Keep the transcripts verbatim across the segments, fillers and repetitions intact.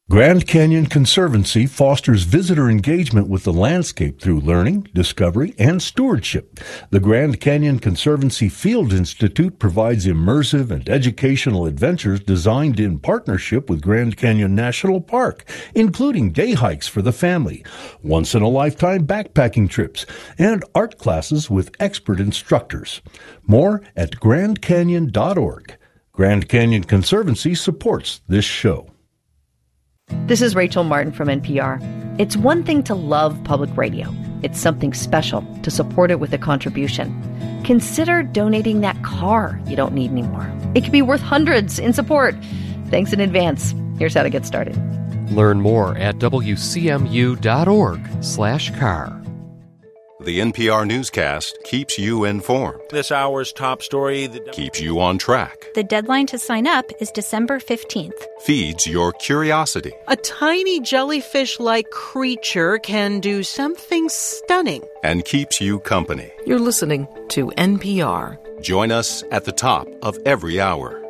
Grand Canyon Conservancy fosters visitor engagement with the landscape through learning, discovery, and stewardship. The Grand Canyon Conservancy Field Institute provides immersive and educational adventures designed in partnership with Grand Canyon National Park, including day hikes for the family, once-in-a-lifetime backpacking trips, and art classes with expert instructors. More at grand canyon dot org. Grand Canyon Conservancy supports this show. This is Rachel Martin from N P R. It's one thing to love public radio. It's something special to support it with a contribution. Consider donating that car you don't need anymore. It could be worth hundreds in support. Thanks in advance. Here's how to get started. Learn more at W C M U dot org slash car. The N P R newscast keeps you informed. This hour's top story that keeps you on track. The deadline to sign up is December fifteenth. Feeds your curiosity. A tiny jellyfish-like creature can do something stunning. And keeps you company. You're listening to N P R. Join us at the top of every hour.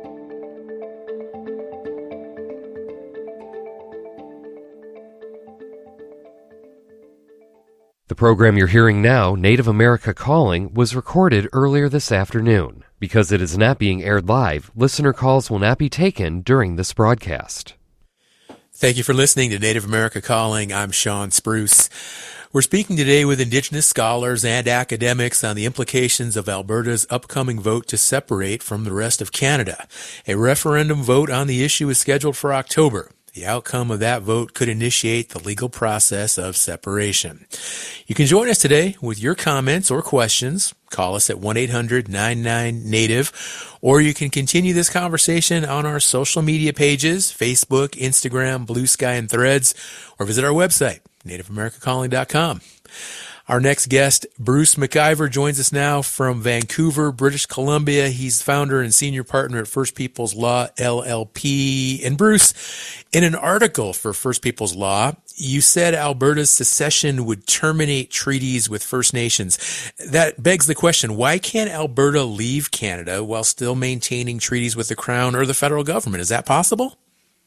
The program you're hearing now, Native America Calling, was recorded earlier this afternoon. Because it is not being aired live, listener calls will not be taken during this broadcast. Thank you for listening to Native America Calling. I'm Sean Spruce. We're speaking today with Indigenous scholars and academics on the implications of Alberta's upcoming vote to separate from the rest of Canada. A referendum vote on the issue is scheduled for October. The outcome of that vote could initiate the legal process of separation. You can join us today with your comments or questions. Call us at one eight hundred nine nine native, or you can continue this conversation on our social media pages, Facebook, Instagram, Blue Sky, and Threads, or visit our website, native america calling dot com. Our next guest, Bruce McIver, joins us now from Vancouver, British Columbia. He's founder and senior partner at First Peoples Law, L L P. And Bruce, in an article for First Peoples Law, you said Alberta's secession would terminate treaties with First Nations. That begs the question, why can't Alberta leave Canada while still maintaining treaties with the Crown or the federal government? Is that possible?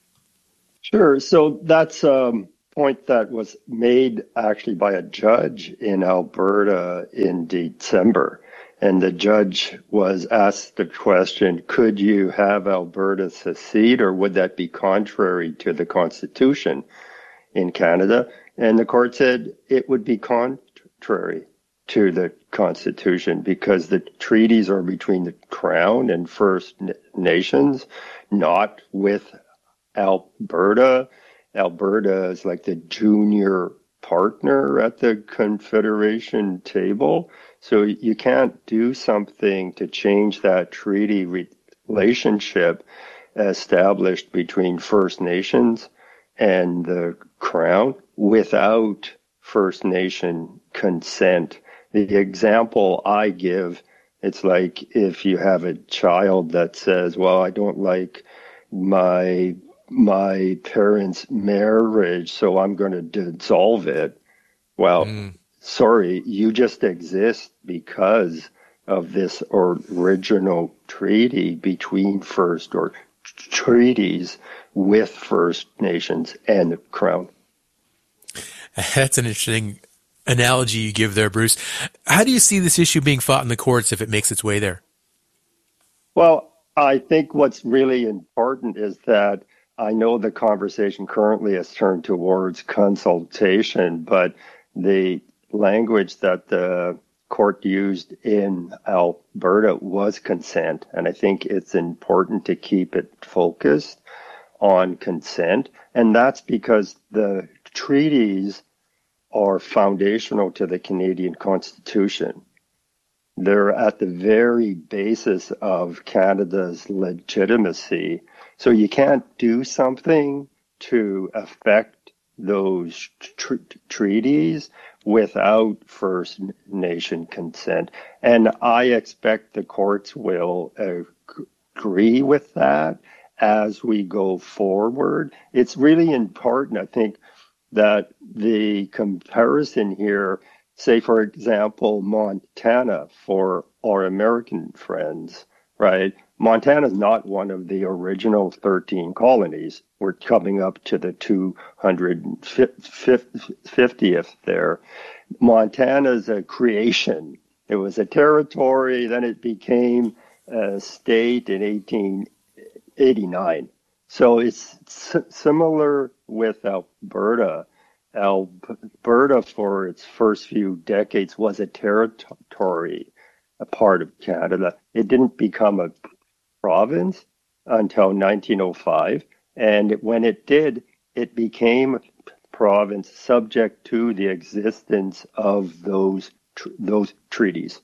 Sure. So that's um point that was made actually by a judge in Alberta in December. And the judge was asked the question, could you have Alberta secede, or would that be contrary to the Constitution in Canada? And the court said it would be contrary to the Constitution because the treaties are between the Crown and First Nations, not with Alberta. Alberta is like the junior partner at the Confederation table. So you can't do something to change that treaty relationship established between First Nations and the Crown without First Nation consent. The example I give, it's like if you have a child that says, well, I don't like my my parents' marriage, so I'm going to dissolve it. Well, mm. sorry, you just exist because of this original treaty between First or treaties with First Nations and the Crown. That's an interesting analogy you give there, Bruce. How do you see this issue being fought in the courts if it makes its way there? Well, I think what's really important is that I know the conversation currently has turned towards consultation, but the language that the court used in Alberta was consent. And I think it's important to keep it focused on consent. And that's because the treaties are foundational to the Canadian Constitution. They're at the very basis of Canada's legitimacy. So you can't do something to affect those tr- treaties without First Nation consent. And I expect the courts will uh, agree with that as we go forward. It's really important, I think, that the comparison here, say, for example, Montana for our American friends, right? Montana's not one of the original thirteen colonies. We're coming up to the two hundred fiftieth there. Montana's a creation. It was a territory, then it became a state in eighteen eighty-nine. So it's s- similar with Alberta. Alberta, for its first few decades, was a territory, a part of Canada. It didn't become a province until nineteen oh five. And when it did, it became a province subject to the existence of those tr- those treaties.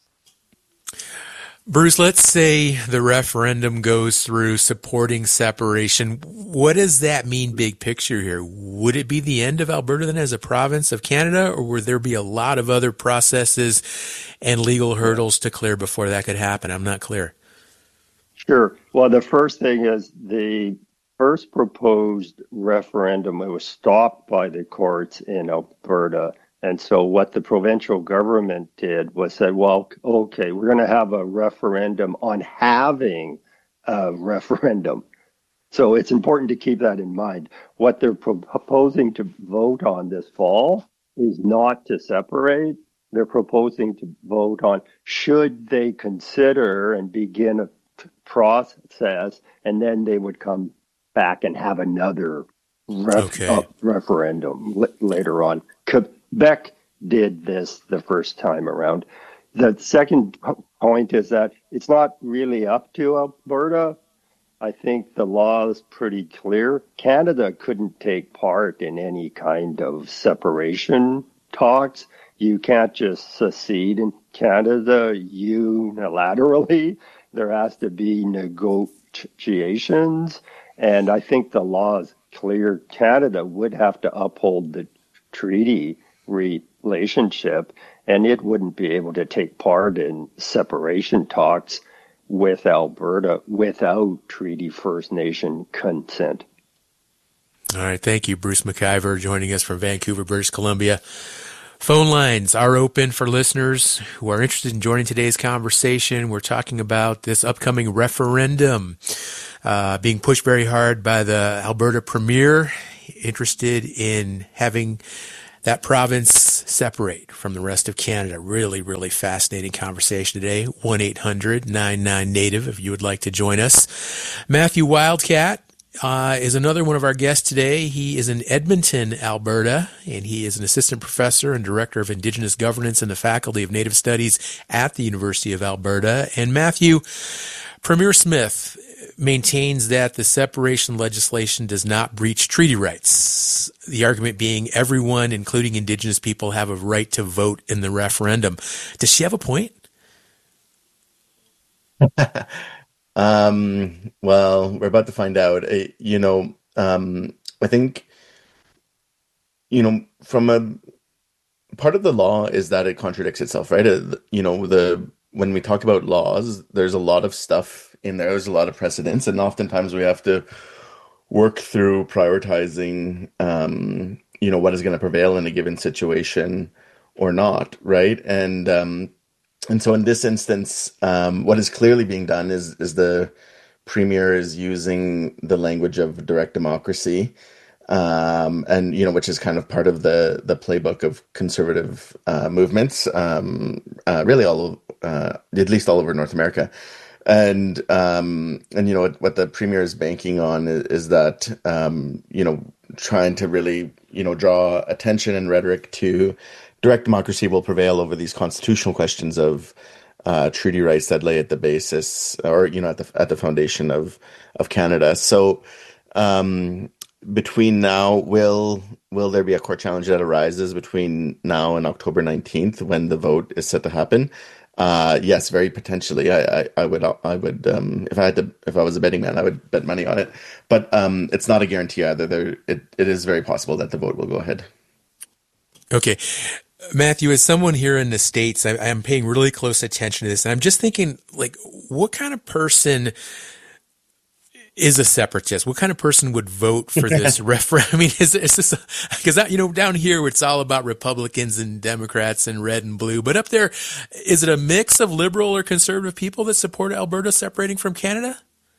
Bruce, let's say the referendum goes through supporting separation. What does that mean big picture here? Would it be the end of Alberta then as a province of Canada, or would there be a lot of other processes and legal hurdles to clear before that could happen? I'm not clear. Sure. Well, the first thing is the first proposed referendum, it was stopped by the courts in Alberta. And so what the provincial government did was said, well, okay, we're going to have a referendum on having a referendum. So it's important to keep that in mind. What they're proposing to vote on this fall is not to separate. They're proposing to vote on should they consider and begin a process, and then they would come back and have another ref- okay. uh, referendum l- later on. Quebec did this the first time around. The second point is that it's not really up to Alberta. I think the law is pretty clear. Canada couldn't take part in any kind of separation talks. You can't just secede in Canada unilaterally. There has to be negotiations. And I think the law is clear. Canada would have to uphold the treaty relationship, and it wouldn't be able to take part in separation talks with Alberta without Treaty First Nation consent. All right. Thank you, Bruce McIver, joining us from Vancouver, British Columbia. Phone lines are open for listeners who are interested in joining today's conversation. We're talking about this upcoming referendum uh, being pushed very hard by the Alberta Premier, interested in having that province separate from the rest of Canada. Really, really fascinating conversation today. one eight hundred nine nine native if you would like to join us. Matthew Wildcat uh, is another one of our guests today. He is in Edmonton, Alberta, and he is an assistant professor and director of Indigenous governance in the Faculty of Native Studies at the University of Alberta. And Matthew, Premier Smith maintains that the separation legislation does not breach treaty rights. The argument being everyone, including Indigenous people, have a right to vote in the referendum. Does she have a point? um, well, we're about to find out. Uh, you know, um, I think, you know, from a part of the law is that it contradicts itself, right? Uh, you know, the when we talk about laws, there's a lot of stuff in there. There's a lot of precedents, and oftentimes we have to work through prioritizing, um, you know, what is going to prevail in a given situation or not, right? And um, and so in this instance, um, what is clearly being done is is the Premier is using the language of direct democracy, um, and you know, which is kind of part of the the playbook of conservative uh, movements, um, uh, really all uh, at least all over North America. And, um, and, you know, what, what the Premier is banking on is, is that, um, you know, trying to really, you know, draw attention and rhetoric to direct democracy will prevail over these constitutional questions of uh, treaty rights that lay at the basis or, you know, at the, at the foundation of, of Canada. So, um, between now, will, will there be a court challenge that arises between now and October nineteenth when the vote is set to happen? Uh, yes, very potentially. I, I, I would, I would, um, if I had to, if I was a betting man, I would bet money on it. But um, it's not a guarantee either. There, it, it is very possible that the vote will go ahead. Okay, Matthew, as someone here in the States, I, I'm paying really close attention to this, and I'm just thinking, like, what kind of person is a separatist? What kind of person would vote for this referendum? I mean, is, is this, because, you know, down here it's all about Republicans and Democrats and red and blue, but up there, is it a mix of liberal or conservative people that support Alberta separating from Canada?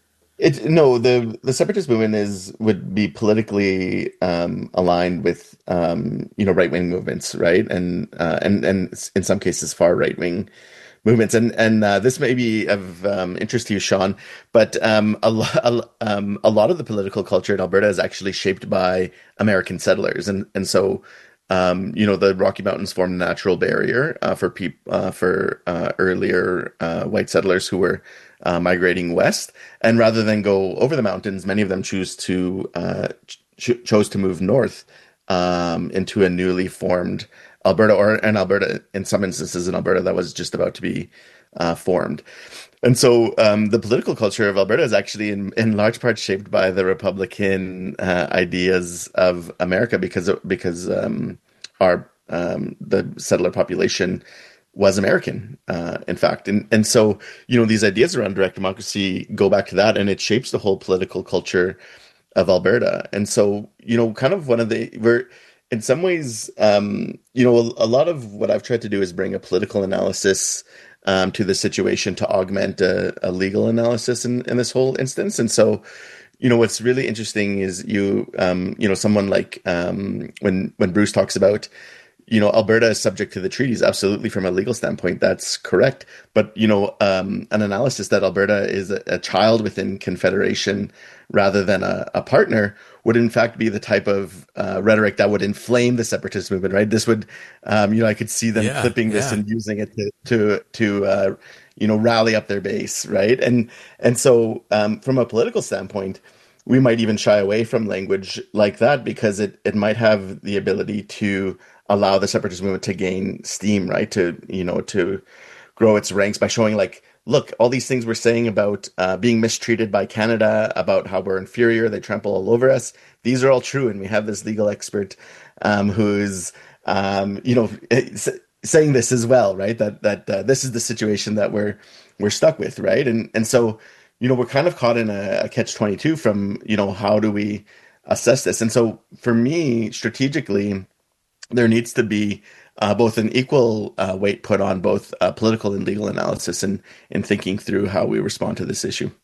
It, no, the, the separatist movement is would be politically um, aligned with, um, you know, right-wing movements, right? And, uh, and, and in some cases, far right-wing movements, and and uh, this may be of um, interest to you, Sean, but um, a, lo- a, um, a lot of the political culture in Alberta is actually shaped by American settlers, and and so um, you know the Rocky Mountains formed a natural barrier uh, for peop- uh, for uh, earlier uh, white settlers who were uh, migrating west, and rather than go over the mountains, many of them choose to uh, ch- chose to move north um, into a newly formed Alberta, or an Alberta, in some instances, in Alberta that was just about to be uh, formed. And so um, the political culture of Alberta is actually in, in large part shaped by the Republican uh, ideas of America, because because um, our um, the settler population was American, uh, in fact. And and so, you know, these ideas around direct democracy go back to that, and it shapes the whole political culture of Alberta. And so, you know, kind of one of the, we're, in some ways, um, you know, a, a lot of what I've tried to do is bring a political analysis um, to the situation to augment a, a legal analysis in, in this whole instance. And so, you know, what's really interesting is you, um, you know, someone like um, when when Bruce talks about, you know, Alberta is subject to the treaties. Absolutely, from a legal standpoint, that's correct. But, you know, um, an analysis that Alberta is a, a child within Confederation rather than a, a partner would in fact be the type of uh, rhetoric that would inflame the separatist movement, right? This would, um, you know, I could see them yeah, clipping this yeah. and using it to, to, to uh, you know, rally up their base, right? And and so um, from a political standpoint, we might even shy away from language like that because it, it might have the ability to allow the separatist movement to gain steam, right? To, you know, to grow its ranks by showing like, look, all these things we're saying about uh, being mistreated by Canada, about how we're inferior, they trample all over us. These are all true. And we have this legal expert um, who's, um, you know, saying this as well, right? That that uh, this is the situation that we're we're stuck with, right? And and so, you know, we're kind of caught in a, a catch twenty-two from, you know, how do we assess this? And so for me, strategically, there needs to be uh, both an equal uh, weight put on both uh, political and legal analysis and in, in thinking through how we respond to this issue.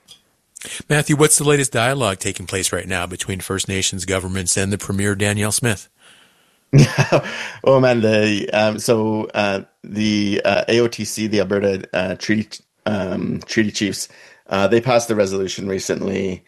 Matthew, what's the latest dialogue taking place right now between First Nations governments and the Premier Danielle Smith? Oh man, the um, so uh, the uh, A O T C, the Alberta uh, Treaty um, Treaty Chiefs, uh, they passed a resolution recently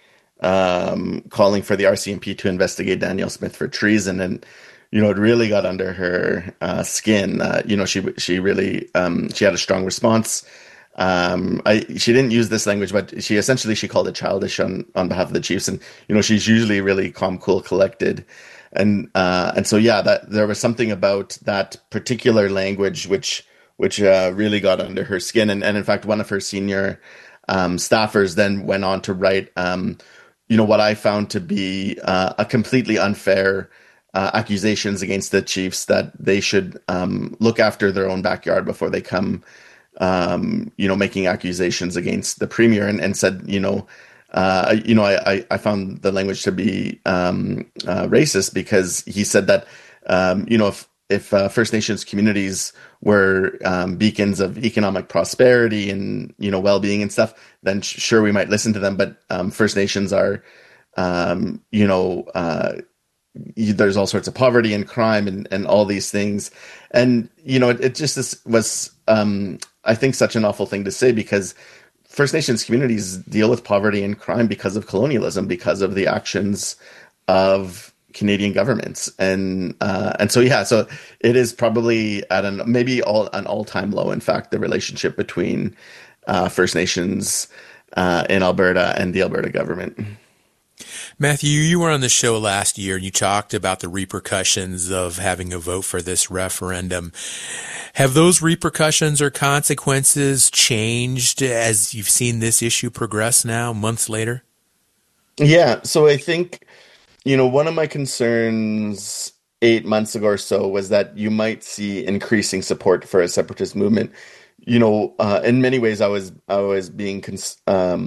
um, calling for the R C M P to investigate Danielle Smith for treason, and you know it really got under her uh, skin. Uh, you know she she really um, she had a strong response. Um, I she didn't use this language, but she essentially she called it childish on on behalf of the Chiefs, and you know she's usually really calm, cool, collected. And uh, and so yeah, that there was something about that particular language which which uh, really got under her skin. And, and in fact, one of her senior um, staffers then went on to write, um, you know, what I found to be uh, a completely unfair uh, accusations against the Chiefs, that they should um, look after their own backyard before they come, um, you know, making accusations against the Premier, and, and said, you know. Uh, you know, I, I found the language to be um, uh, racist because he said that, um, you know, if, if uh, First Nations communities were um, beacons of economic prosperity and, you know, well-being and stuff, then sh- sure, we might listen to them. But um, First Nations are, um, you know, uh, there's all sorts of poverty and crime and, and all these things. And, you know, it, it just is, was, um, I think, such an awful thing to say, because First Nations communities deal with poverty and crime because of colonialism, because of the actions of Canadian governments, and uh, and so yeah, so it is probably at an maybe all an all time low. In fact, the relationship between uh, First Nations uh, in Alberta and the Alberta government. Matthew, you were on the show last year and you talked about the repercussions of having a vote for this referendum. Have those repercussions or consequences changed as you've seen this issue progress now, months later? Yeah, so I think, you know, one of my concerns eight months ago or so was that you might see increasing support for a separatist movement. You know, uh, in many ways, I was I was being cons- um,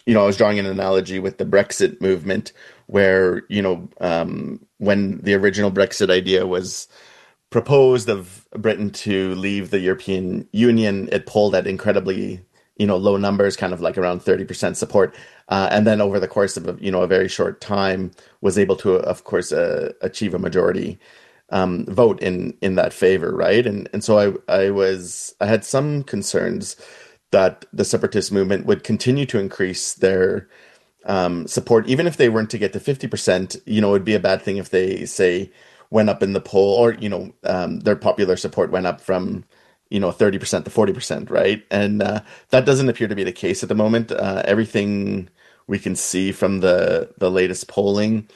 you know, I was drawing an analogy with the Brexit movement where, you know, um, when the original Brexit idea was proposed of Britain to leave the European Union, it polled at incredibly, you know, low numbers, kind of like around thirty percent support. Uh, and then over the course of, a, you know, a very short time was able to, of course, uh, achieve a majority um, vote in, in that favor, right? And and so I, I was, I had some concerns that the separatist movement would continue to increase their um, support, even if they weren't to get to fifty percent, you know, it would be a bad thing if they, say, went up in the poll, or, you know, um, their popular support went up from, you know, thirty percent to forty percent, right? And uh, that doesn't appear to be the case at the moment. Uh, everything we can see from the, the latest polling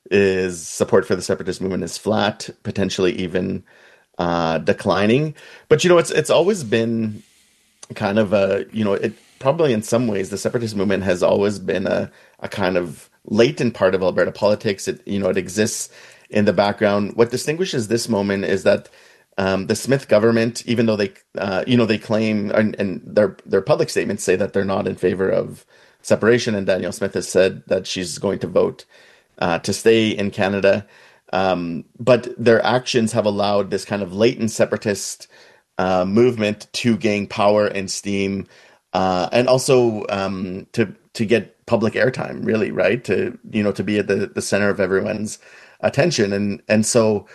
is support for the separatist movement is flat, potentially even uh, declining. But, you know, it's it's always been kind of a, you know, it probably in some ways the separatist movement has always been a, a kind of latent part of Alberta politics. It, you know, it exists in the background. What distinguishes this moment is that um, the Smith government, even though they, uh, you know, they claim, and, and their their public statements say that they're not in favor of separation, and Danielle Smith has said that she's going to vote uh, to stay in Canada, um, but their actions have allowed this kind of latent separatist uh, movement to gain power and steam, uh, and also um, to to get public airtime, really, right? To, you know, to be at the, the center of everyone's attention. And and so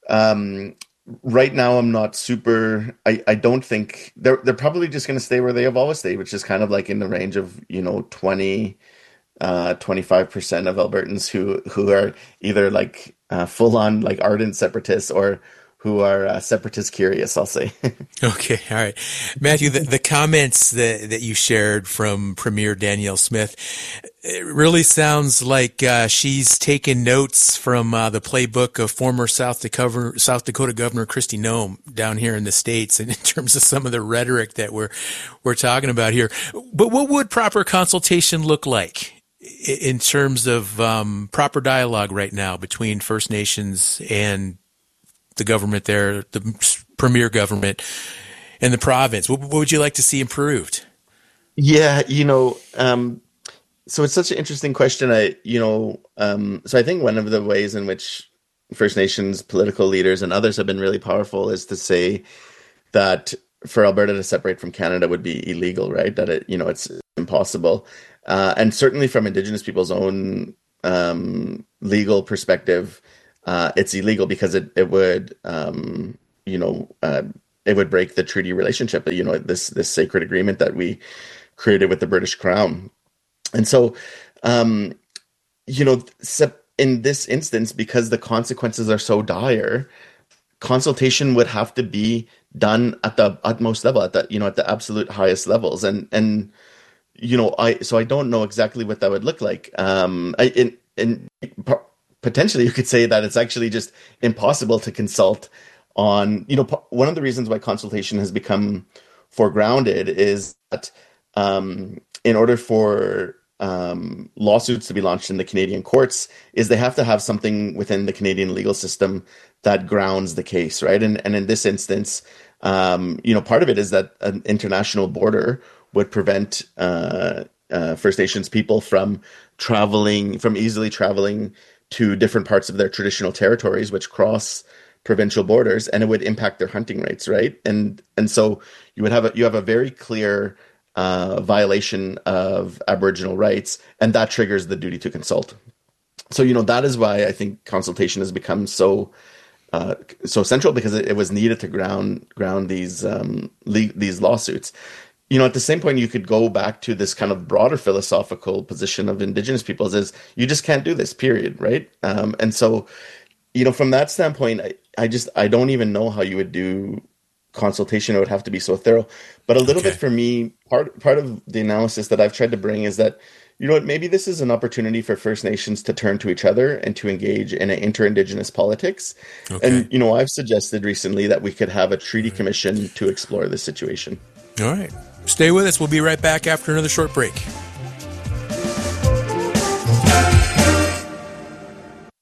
um, right now I'm not super, I, I don't think, they're they're probably just going to stay where they have always stayed, which is kind of like in the range of, you know, twenty, uh, twenty-five percent of Albertans who, who are either like uh, full on like ardent separatists or who are uh, separatist curious, I'll say. Okay, all right. Matthew, the, the comments that, that you shared from Premier Danielle Smith, it really sounds like uh, she's taken notes from uh, the playbook of former South Dakota, South Dakota Governor Kristi Noem down here in the States, and in terms of some of the rhetoric that we're we're talking about here. But what would proper consultation look like in terms of um, proper dialogue right now between First Nations and the government there, the premier government, and the province? What, what would you like to see improved? Yeah, you know, um, so it's such an interesting question. I, you know, um, so I think one of the ways in which First Nations political leaders and others have been really powerful is to say that for Alberta to separate from Canada would be illegal, right? That it, you know, it's impossible. Uh, and certainly from Indigenous people's own um, legal perspective, Uh, it's illegal because it, it would, um, you know, uh, it would break the treaty relationship, you know, this this sacred agreement that we created with the British Crown. And so, um, you know, in this instance, because the consequences are so dire, consultation would have to be done at the utmost level, at the, you know, at the absolute highest levels. And, and you know, I so I don't know exactly what that would look like. Um, I, in, in Potentially, you could say that it's actually just impossible to consult on, you know, one of the reasons why consultation has become foregrounded is that um, in order for um, lawsuits to be launched in the Canadian courts, is they have to have something within the Canadian legal system that grounds the case, right? And and in this instance, um, you know, part of it is that an international border would prevent uh, uh, First Nations people from traveling, from easily traveling to different parts of their traditional territories, which cross provincial borders, and it would impact their hunting rights, right? And and so you would have a, you have a very clear uh, violation of Aboriginal rights, and that triggers the duty to consult. So you know that is why I think consultation has become so uh, so central, because it, it was needed to ground ground these um, le- these lawsuits. You know, at the same point, you could go back to this kind of broader philosophical position of Indigenous peoples is you just can't do this, period, right? Um, and so, you know, from that standpoint, I, I just, I don't even know how you would do consultation. It would have to be so thorough. But a little okay. bit for me, part part of the analysis that I've tried to bring is that, you know what, maybe this is an opportunity for First Nations to turn to each other and to engage in an inter-Indigenous politics. Okay. And, you know, I've suggested recently that we could have a treaty right. commission to explore this situation. All right. Stay with us. We'll be right back after another short break.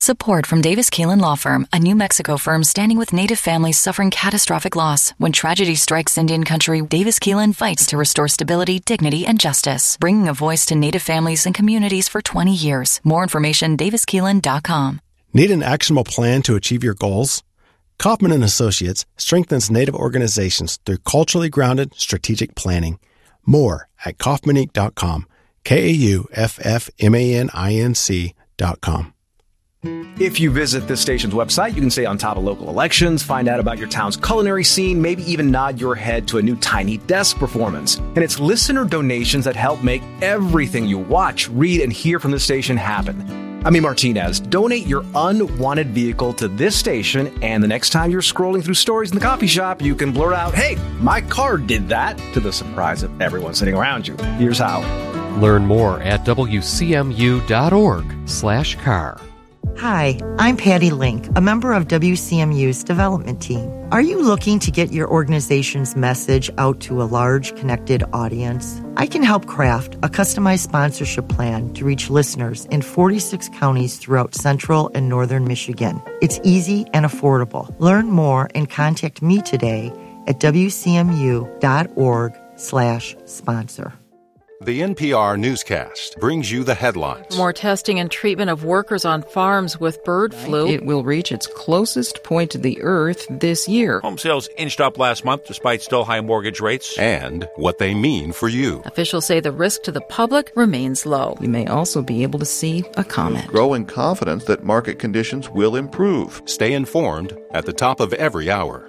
Support from Davis Keelan Law Firm, a New Mexico firm standing with Native families suffering catastrophic loss. When tragedy strikes Indian country, Davis Keelan fights to restore stability, dignity, and justice, bringing a voice to Native families and communities for twenty years. More information, davis keelan dot com. Need an actionable plan to achieve your goals? Kaufman and Associates strengthens Native organizations through culturally grounded strategic planning. More at kaufman inc dot com. K A U F F M A N I N C dot com. If you visit this station's website, you can stay on top of local elections, find out about your town's culinary scene, maybe even nod your head to a new Tiny Desk performance. And it's listener donations that help make everything you watch, read, and hear from this station happen. I'm E. Martinez. Donate your unwanted vehicle to this station, and the next time you're scrolling through stories in the coffee shop, you can blurt out, "Hey, my car did that," to the surprise of everyone sitting around you. Here's how. Learn more at W C M U dot org slash car. Hi, I'm Patty Link, a member of W C M U's development team. Are you looking to get your organization's message out to a large, connected audience? I can help craft a customized sponsorship plan to reach listeners in forty-six counties throughout central and northern Michigan. It's easy and affordable. Learn more and contact me today at W C M U dot org slash sponsor. The N P R newscast brings you the headlines. More testing and treatment of workers on farms with bird flu. It will reach its closest point to the earth this year. Home sales inched up last month despite still high mortgage rates. And what they mean for you. Officials say the risk to the public remains low. You may also be able to see a comment. Growing confidence that market conditions will improve. Stay informed at the top of every hour.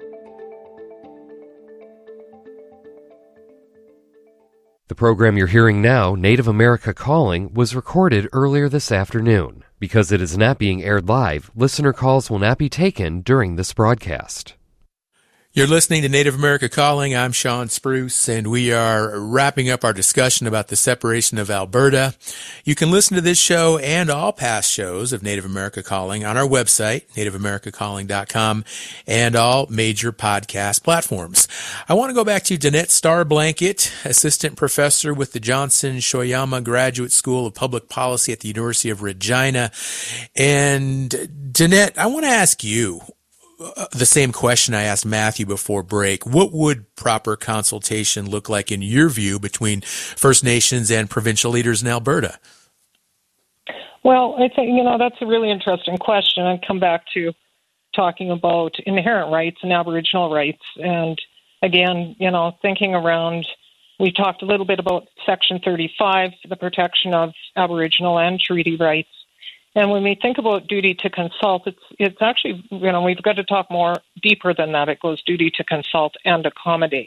The program you're hearing now, Native America Calling, was recorded earlier this afternoon. Because it is not being aired live, listener calls will not be taken during this broadcast. You're listening to Native America Calling. I'm Sean Spruce, and we are wrapping up our discussion about the separation of Alberta. You can listen to this show and all past shows of Native America Calling on our website, native america calling dot com, and all major podcast platforms. I want to go back to Danette Starblanket, assistant professor with the Johnson Shoyama Graduate School of Public Policy at the University of Regina. And Danette, I want to ask you the same question I asked Matthew before break. What would proper consultation look like in your view between First Nations and provincial leaders in Alberta? Well, I think, you know, that's a really interesting question. I'd come back to talking about inherent rights and Aboriginal rights. And again, you know, thinking around, we talked a little bit about Section thirty-five, the protection of Aboriginal and treaty rights. And when we think about duty to consult, it's it's actually, you know, we've got to talk more deeper than that. It goes duty to consult and accommodate.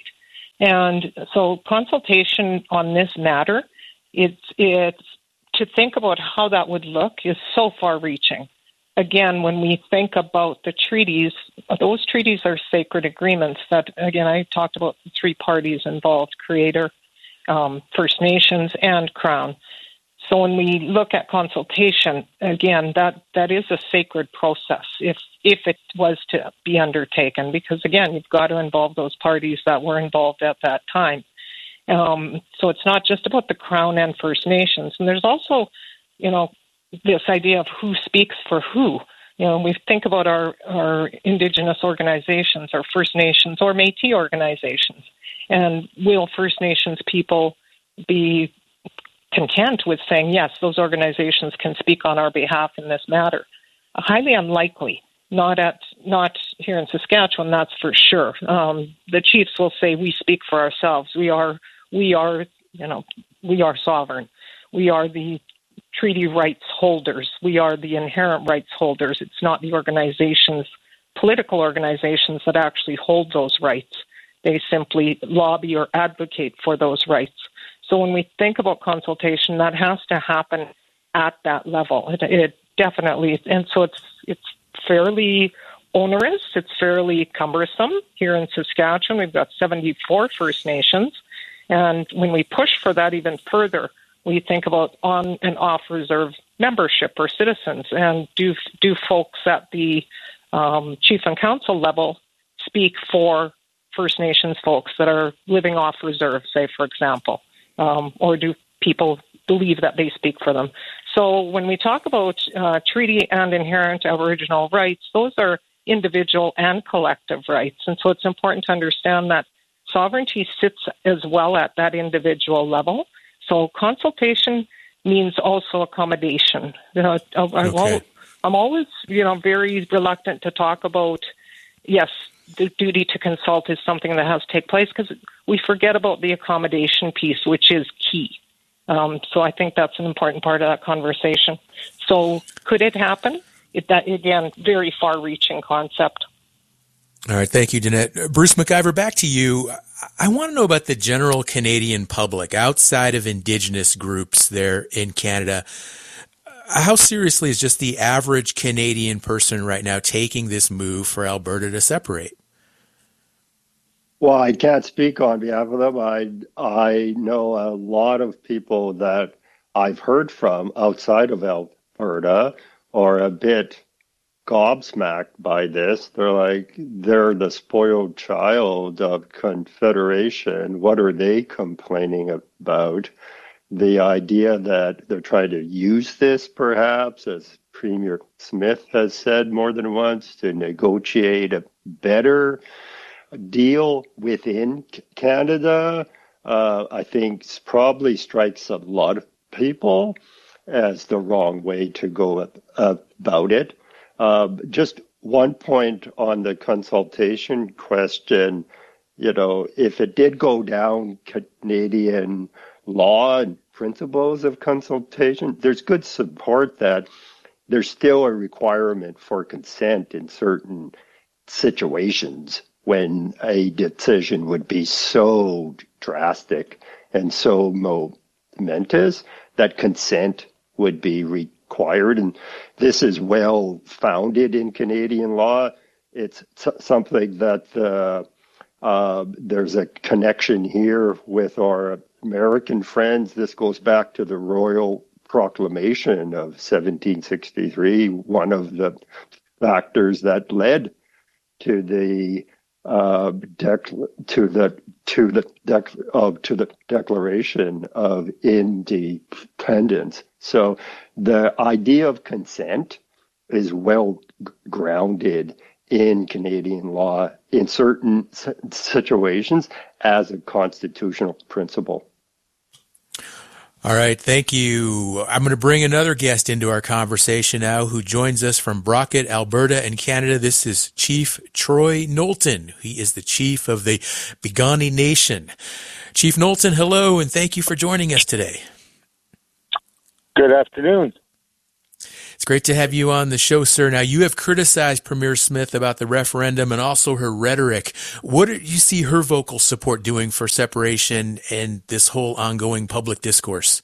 And so consultation on this matter, it's, it's to think about how that would look is so far-reaching. Again, when we think about the treaties, those treaties are sacred agreements that, again, I talked about the three parties involved, Creator, um, First Nations, and Crown. So when we look at consultation, again, that, that is a sacred process if if it was to be undertaken, because, again, you've got to involve those parties that were involved at that time. Um, so it's not just about the Crown and First Nations. And there's also, you know, this idea of who speaks for who. You know, we think about our, our Indigenous organizations, our First Nations or Métis organizations. And will First Nations people be content with saying, yes, those organizations can speak on our behalf in this matter? Highly unlikely. Not at not here in Saskatchewan, that's for sure. Um, the chiefs will say we speak for ourselves. We are we are you know we are sovereign. We are the treaty rights holders. We are the inherent rights holders. It's not the organizations, political organizations, that actually hold those rights. They simply lobby or advocate for those rights. So when we think about consultation, that has to happen at that level. It, it definitely, and so it's it's fairly onerous. It's fairly cumbersome. Here in Saskatchewan, we've got seventy-four First Nations, and when we push for that even further, we think about on and off reserve membership or citizens, and do do folks at the um, chief and council level speak for First Nations folks that are living off reserve, say, for example. Um, or do people believe that they speak for them. So when we talk about uh, treaty and inherent Aboriginal rights, those are individual and collective rights. And so it's important to understand that sovereignty sits as well at that individual level. So consultation means also accommodation. You know, I, Okay. I'm always, you know, very reluctant to talk about, yes, the duty to consult is something that has to take place, because we forget about the accommodation piece, which is key. Um, so I think that's an important part of that conversation. So could it happen? It, that, again, very far-reaching concept. All right. Thank you, Danette. Bruce McIver, back to you. I want to know about the general Canadian public outside of Indigenous groups there in Canada. How seriously is just the average Canadian person right now taking this move for Alberta to separate? Well, I can't speak on behalf of them. I I know a lot of people that I've heard from outside of Alberta are a bit gobsmacked by this. They're like, they're the spoiled child of Confederation. What are they complaining about? The idea that they're trying to use this, perhaps, as Premier Smith has said more than once, to negotiate a better deal within Canada, uh, I think probably strikes a lot of people as the wrong way to go about it. Uh, just one point on the consultation question, you know, if it did go down Canadian law and principles of consultation, there's good support that there's still a requirement for consent in certain situations when a decision would be so drastic and so momentous that consent would be required. And this is well founded in Canadian law. It's something that uh, uh, there's a connection here with our American friends. This goes back to the Royal Proclamation of seventeen sixty-three, one of the factors that led to the uh, dec- to the to the dec- uh, to the Declaration of Independence. So the idea of consent is well g- grounded in Canadian law in certain s- situations as a constitutional principle. All right. Thank you. I'm going to bring another guest into our conversation now who joins us from Brockett, Alberta in Canada. This is Chief Troy Knowlton. He is the chief of the Piikani Nation. Chief Knowlton, hello, and thank you for joining us today. Good afternoon. It's great to have you on the show, sir. Now, you have criticized Premier Smith about the referendum and also her rhetoric. What do you see her vocal support doing for separation and this whole ongoing public discourse?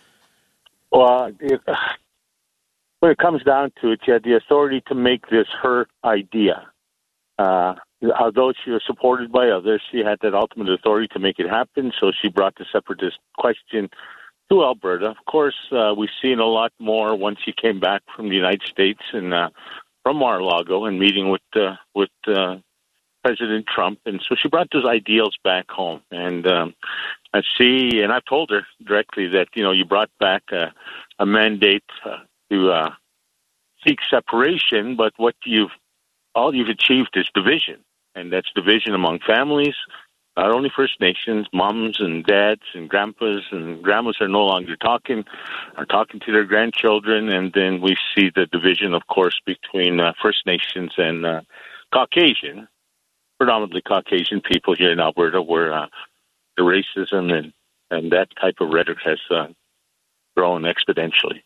Well, it, when it comes down to it, she had the authority to make this her idea. Uh, although she was supported by others, she had that ultimate authority to make it happen, so she brought the separatist question to Alberta. Of course, uh, we've seen a lot more once he came back from the United States and uh, from Mar-a-Lago and meeting with uh, with uh, President Trump. And so she brought those ideals back home. And um, I see, and I've told her directly that, you know, you brought back a, a mandate uh, to uh, seek separation, but what you've all you've achieved is division. And that's division among families. Not only First Nations, moms and dads and grandpas and grandmas are no longer talking, are talking to their grandchildren. And then we see the division, of course, between uh, First Nations and uh, Caucasian, predominantly Caucasian people here in Alberta, where uh, the racism and, and that type of rhetoric has uh, grown exponentially.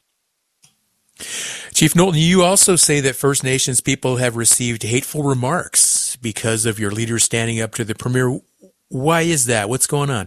Chief Knowlton, you also say that First Nations people have received hateful remarks because of your leaders standing up to the Premier. Why is that? What's going on?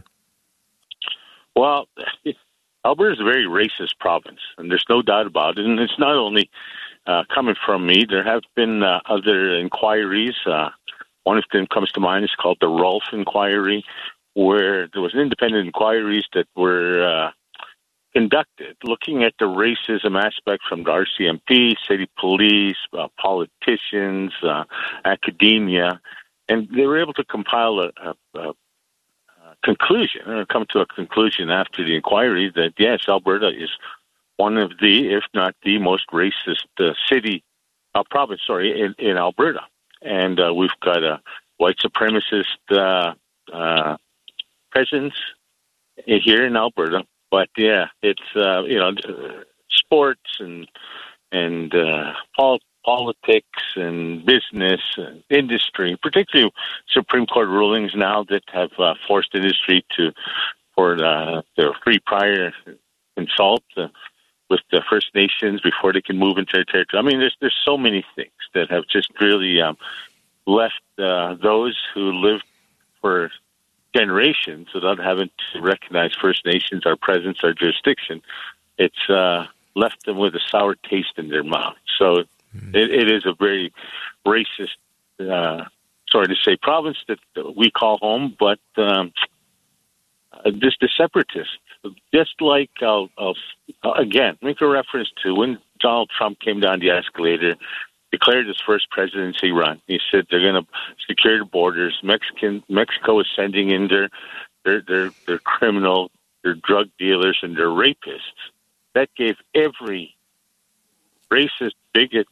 Well, Alberta is a very racist province, and there's no doubt about it. And it's not only uh, coming from me. There have been uh, other inquiries. Uh, one of them comes to mind. It's called the Rolfe Inquiry, where there was independent inquiries that were uh, conducted looking at the racism aspect from the R C M P, city police, uh, politicians, uh, academia. And they were able to compile a, a, a conclusion, or come to a conclusion after the inquiry that, yes, Alberta is one of the, if not the most racist uh, city, uh, province, sorry, in, in Alberta. And uh, we've got a white supremacist uh, uh, presence here in Alberta. But, yeah, it's, uh, you know, sports and, and uh, pol- politics and business and industry, particularly Supreme Court rulings now that have uh, forced industry to, for uh, their free prior consult uh, with the First Nations before they can move into their territory. I mean, there's there's so many things that have just really um, left uh, those who lived for generations without having to recognize First Nations, our presence, our jurisdiction. It's uh, left them with a sour taste in their mouth. So mm. it, it is a very racist, uh, sorry to say, province that we call home, but um, just the separatists. Just like, I'll, I'll again, make a reference to when Donald Trump came down the escalator, declared his first presidency run. He said they're going to secure the borders. Mexican Mexico is sending in their, their, their, their criminal, their drug dealers, and their rapists. That gave every racist bigot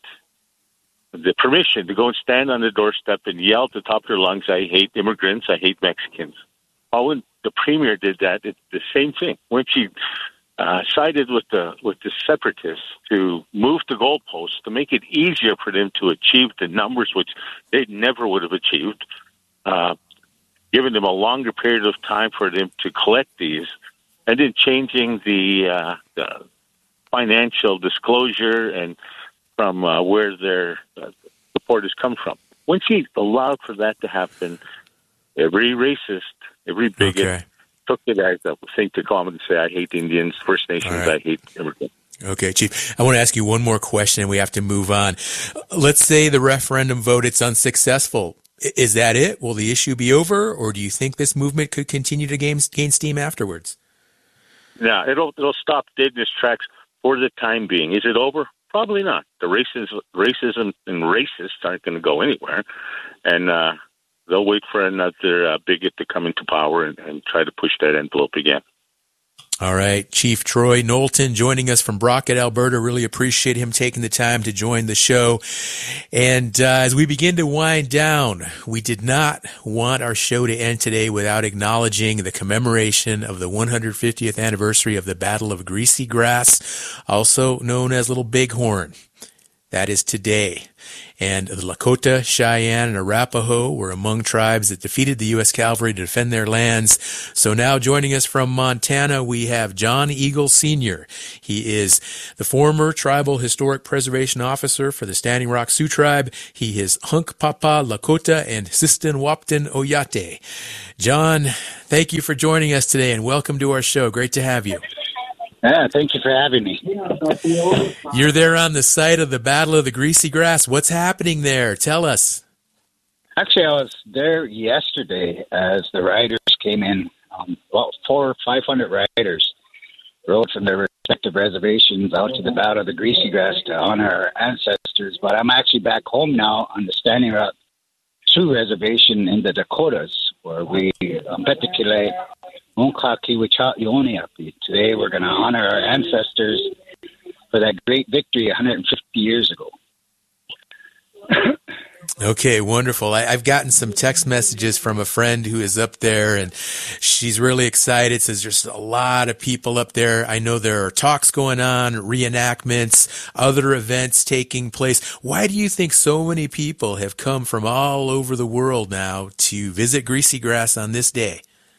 the permission to go and stand on the doorstep and yell at the top of their lungs, I hate immigrants, I hate Mexicans. Well, when the premier did that, it's the same thing. When she uh, sided with the with the separatists to move the goalposts to make it easier for them to achieve the numbers which they never would have achieved, uh, giving them a longer period of time for them to collect these, and then changing the, uh, the financial disclosure and from uh, where their uh, supporters come from. When she allowed for that to happen, every racist, every bigot okay. took it as a thing to come and say, I hate Indians, First Nations, right. I hate immigrants. Okay, Chief. I want to ask you one more question and we have to move on. Let's say the referendum vote, it's unsuccessful. Is that it? Will the issue be over, or do you think this movement could continue to gain, gain steam afterwards? Yeah, it'll, it'll stop dead in its tracks for the time being. Is it over? Probably not. The racism, racism and racists aren't going to go anywhere. And, uh, they'll wait for another uh, bigot to come into power and, and try to push that envelope again. All right. Chief Troy Knowlton joining us from Brockett, Alberta. Really appreciate him taking the time to join the show. And uh, as we begin to wind down, we did not want our show to end today without acknowledging the commemoration of the one hundred fiftieth anniversary of the Battle of Greasy Grass, also known as Little Bighorn. That is today. And the Lakota, Cheyenne, and Arapaho were among tribes that defeated the U S Cavalry to defend their lands. So now joining us from Montana, we have John Eagle Senior He is the former Tribal Historic Preservation Officer for the Standing Rock Sioux Tribe. He is Hunkpapa Lakota and Sistan Wapton Oyate. John, thank you for joining us today and welcome to our show. Great to have you. Yeah, thank you for having me. You're there on the site of the Battle of the Greasy Grass. What's happening there? Tell us. Actually, I was there yesterday as the riders came in. Um, about four or five hundred riders rode from their respective reservations out to the Battle of the Greasy Grass to honor our ancestors. But I'm actually back home now on the Standing Rock Sioux Reservation in the Dakotas, where we um, particularly Today we're going to honor our ancestors for that great victory one hundred fifty years ago. Okay, wonderful. I, I've gotten some text messages from a friend who is up there, and she's really excited. Says there's a lot of people up there. I know there are talks going on, reenactments, other events taking place. Why do you think so many people have come from all over the world now to visit Greasy Grass on this day?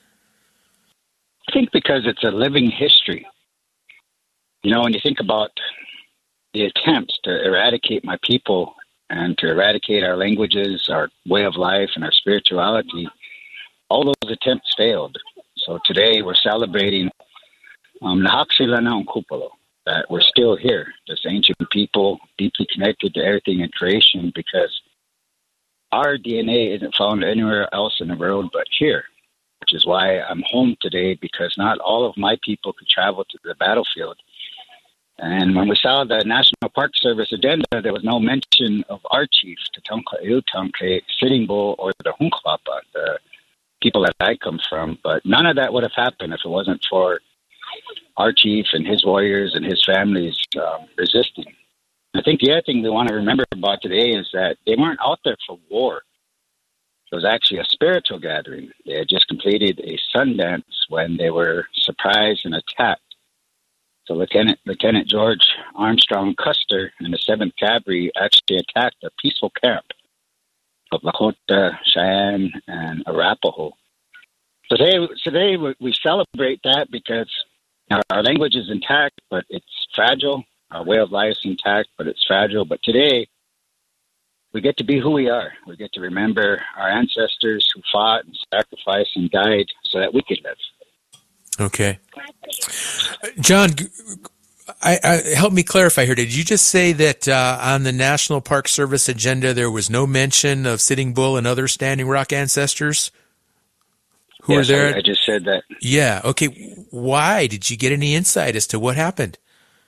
I think because it's a living history. You know, when you think about the attempts to eradicate my people and to eradicate our languages, our way of life, and our spirituality, all those attempts failed. So today we're celebrating um, that we're still here, this ancient people, deeply connected to everything in creation, because our D N A isn't found anywhere else in the world but here. Which is why I'm home today, because not all of my people could travel to the battlefield. And when we saw the National Park Service addenda, there was no mention of our chief, Tatanka Iutanke, Sitting Bull, or the Hunkpapa, the people that I come from. But none of that would have happened if it wasn't for our chief and his warriors and his families um, resisting. I think the other thing we want to remember about today is that they weren't out there for war. It was actually a spiritual gathering. They had just completed a sun dance when they were surprised and attacked. So Lieutenant Lieutenant George Armstrong Custer and the seventh Cavalry actually attacked a peaceful camp of Lakota, Cheyenne, and Arapaho. Today, today we celebrate that because our, our language is intact, but it's fragile. Our way of life is intact, but it's fragile. But today, we get to be who we are. We get to remember our ancestors who fought and sacrificed and died so that we could live. Okay. John, I, I, help me clarify here. Did you just say that uh, on the National Park Service agenda there was no mention of Sitting Bull and other Standing Rock ancestors who yes, were there? I, I just said that. Yeah. Okay. Why? Did you get any insight as to what happened?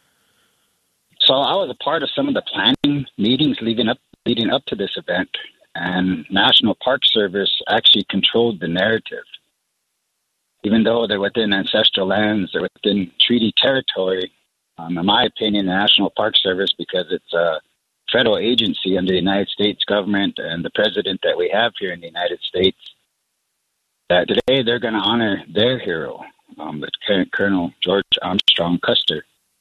So I was a part of some of the planning meetings leading up leading up to this event, and National Park Service actually controlled the narrative. Even though they're within ancestral lands, they're within treaty territory, um, in my opinion, the National Park Service, because it's a federal agency under the United States government and the president that we have here in the United States, that today they're going to honor their hero, um, Lieutenant Colonel George Armstrong Custer.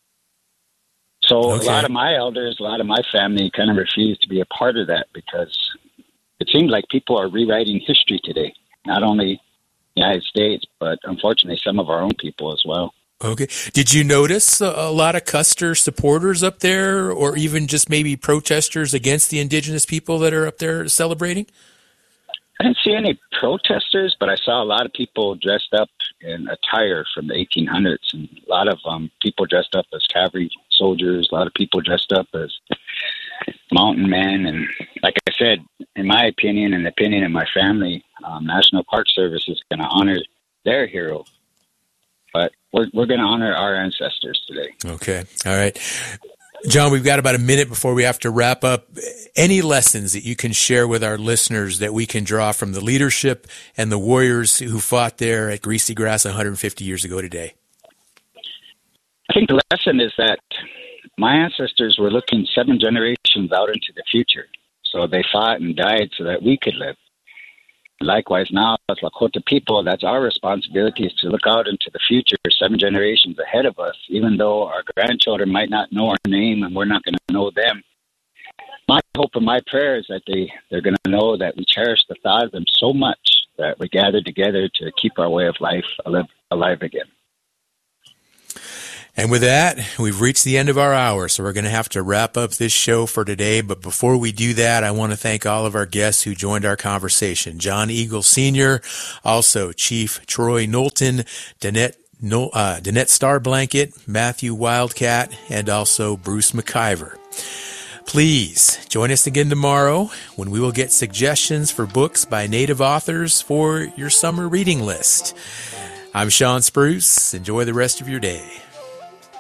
So okay. a lot of my elders, a lot of my family kind of refused to be a part of that because it seems like people are rewriting history today, not only the United States, but unfortunately some of our own people as well. Okay. Did you notice a, a lot of Custer supporters up there, or even just maybe protesters against the indigenous people that are up there celebrating? I didn't see any protesters, but I saw a lot of people dressed up in attire from the eighteen hundreds, and a lot of um, people dressed up as cavalry soldiers, a lot of people dressed up as mountain men. And like I said, in my opinion and the opinion of my family, um, National Park Service is going to honor their hero. But we're, we're going to honor our ancestors today. Okay. All right. John, we've got about a minute before we have to wrap up. Any lessons that you can share with our listeners that we can draw from the leadership and the warriors who fought there at Greasy Grass one hundred fifty years ago today? I think the lesson is that my ancestors were looking seven generations out into the future. So they fought and died so that we could live. Likewise, now as Lakota people, that's our responsibility, is to look out into the future, seven generations ahead of us, even though our grandchildren might not know our name and we're not going to know them. My hope and my prayer is that they, they're going to know that we cherish the thought of them so much that we gather together to keep our way of life alive, alive again. And with that, we've reached the end of our hour, so we're going to have to wrap up this show for today. But before we do that, I want to thank all of our guests who joined our conversation. John Eagle Senior, also Chief Troy Knowlton, Danette, no, uh, Danette Starblanket, Matthew Wildcat, and also Bruce McIver. Please join us again tomorrow when we will get suggestions for books by Native authors for your summer reading list. I'm Sean Spruce. Enjoy the rest of your day.